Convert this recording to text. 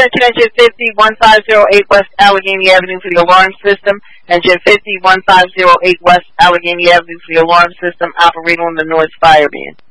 attention, engine 50-1508 West Allegheny Avenue for the alarm system. Engine 50-1508 West Allegheny Avenue for the alarm system operating on the North Fireman.